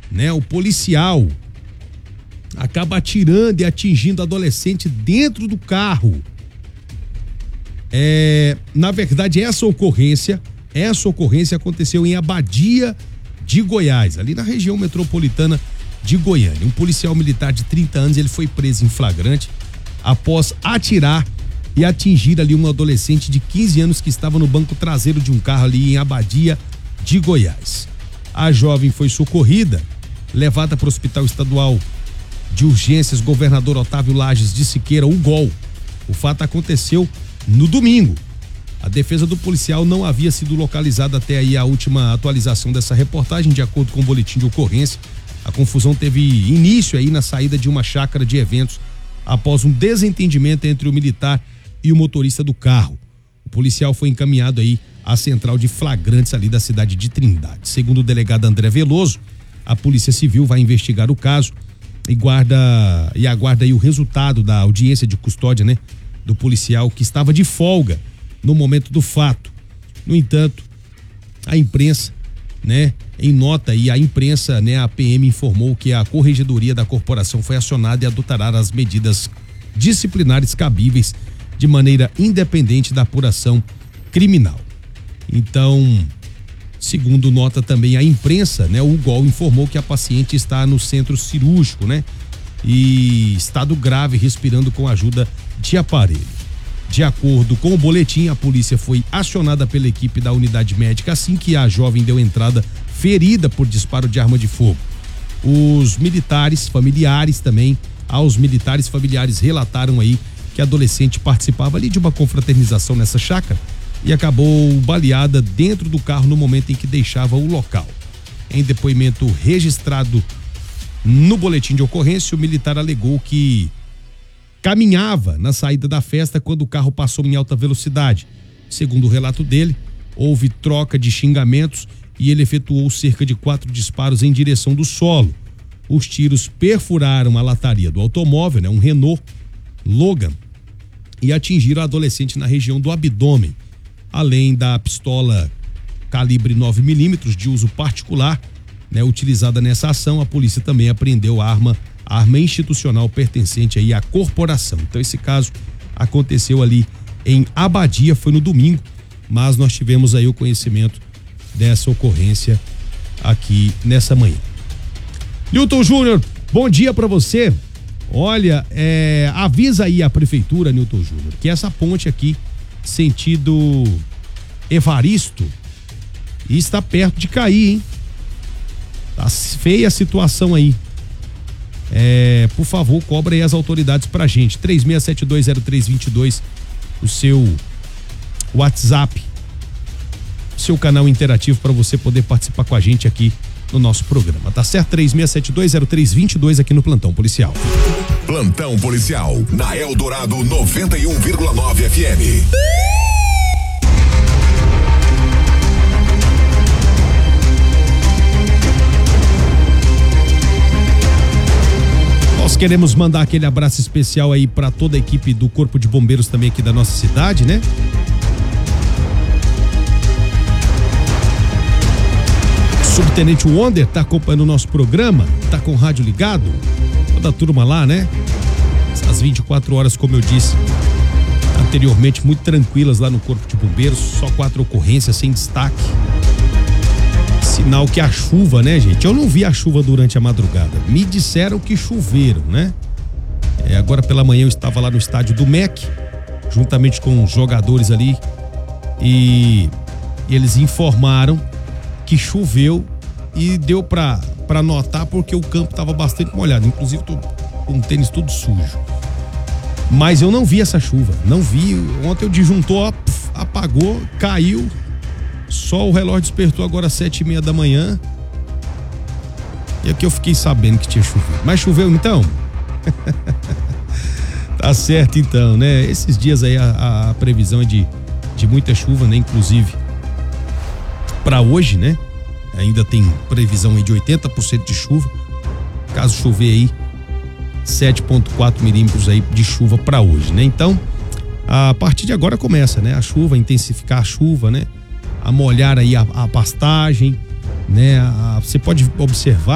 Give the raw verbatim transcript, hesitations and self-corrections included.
né? O policial acaba atirando e atingindo adolescente dentro do carro. É, na verdade, essa ocorrência, essa ocorrência aconteceu em Abadia de Goiás, ali na região metropolitana de Goiânia. Um policial militar de trinta anos, ele foi preso em flagrante após atirar e atingir ali um adolescente de quinze anos que estava no banco traseiro de um carro ali em Abadia de Goiás. A jovem foi socorrida, levada para o Hospital Estadual de Urgências Governador Otávio Lages de Siqueira, o Gol. O fato aconteceu no domingo. A defesa do policial não havia sido localizada até aí a última atualização dessa reportagem. De acordo com o boletim de ocorrência, a confusão teve início aí na saída de uma chácara de eventos após um desentendimento entre o militar e o motorista do carro. O policial foi encaminhado aí à central de flagrantes ali da cidade de Trindade. Segundo o delegado André Veloso, a Polícia Civil vai investigar o caso e guarda e aguarda aí o resultado da audiência de custódia, né, do policial que estava de folga no momento do fato. No entanto, a imprensa, né, em nota aí a imprensa, né, a P M informou que a corregedoria da corporação foi acionada e adotará as medidas disciplinares cabíveis de maneira independente da apuração criminal. Então, segundo nota também a imprensa, né, o Gol informou que a paciente está no centro cirúrgico, né, e estado grave, respirando com ajuda de aparelho. De acordo com o boletim, a polícia foi acionada pela equipe da unidade médica assim que a jovem deu entrada ferida por disparo de arma de fogo. Os militares familiares também, aos militares familiares relataram aí que a adolescente participava ali de uma confraternização nessa chácara e acabou baleada dentro do carro no momento em que deixava o local. Em depoimento registrado no boletim de ocorrência, o militar alegou que caminhava na saída da festa quando o carro passou em alta velocidade. Segundo o relato dele, houve troca de xingamentos e ele efetuou cerca de quatro disparos em direção do solo. Os tiros perfuraram a lataria do automóvel, né, um Renault Logan, e atingiram a adolescente na região do abdômen. Além da pistola calibre nove milímetros de uso particular, né, utilizada nessa ação, a polícia também apreendeu a arma, a arma institucional pertencente aí à corporação. Então esse caso aconteceu ali em Abadia, foi no domingo, mas nós tivemos aí o conhecimento dessa ocorrência aqui nessa manhã. Newton Júnior, bom dia para você. Olha, é, avisa aí a prefeitura, Newton Júnior, que essa ponte aqui, sentido Evaristo, está perto de cair, hein? Tá feia a situação aí. É, por favor, cobra aí as autoridades pra gente. três seis sete dois zero três dois dois, o seu WhatsApp, seu canal interativo para você poder participar com a gente aqui no nosso programa, tá certo? três seis sete dois zero três dois dois aqui no Plantão Policial. Plantão Policial, na Eldorado noventa e um vírgula nove F M. Nós queremos mandar aquele abraço especial aí para toda a equipe do Corpo de Bombeiros também aqui da nossa cidade, né? Subtenente Wonder tá acompanhando o nosso programa, tá com o rádio ligado, toda a turma lá, né? Às vinte e quatro horas, como eu disse anteriormente, muito tranquilas lá no Corpo de Bombeiros, só quatro ocorrências sem destaque. Sinal que a chuva, né, gente? Eu não vi a chuva durante a madrugada, me disseram que choveram, né? É, agora pela manhã eu estava lá no estádio do M E C, juntamente com os jogadores ali, e, e eles informaram que choveu e deu pra, pra notar porque o campo tava bastante molhado, inclusive tô com o tênis todo sujo. Mas eu não vi essa chuva, não vi. Ontem o disjuntor ó, pf, apagou, caiu, só o relógio despertou agora às sete e meia da manhã. E aqui eu fiquei sabendo que tinha chovido. Mas choveu então? Tá certo então, né? Esses dias aí a, a previsão é de, de muita chuva, né? Inclusive para hoje, né? Ainda tem previsão aí de oitenta por cento de chuva. Caso chover aí, sete vírgula quatro milímetros aí de chuva para hoje, né? Então, a partir de agora começa, né? A chuva, intensificar a chuva, né? A molhar aí a, a pastagem, né? A, você pode observar